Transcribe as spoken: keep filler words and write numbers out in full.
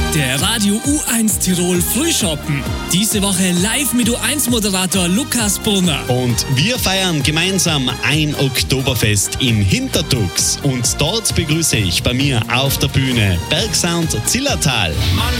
Der Radio U eins Tirol Frühschoppen. Diese Woche live mit U eins Moderator Lukas Brunner. Und wir feiern gemeinsam ein Oktoberfest in Hintertux. Und dort begrüße ich bei mir auf der Bühne Bergsound Zillertal.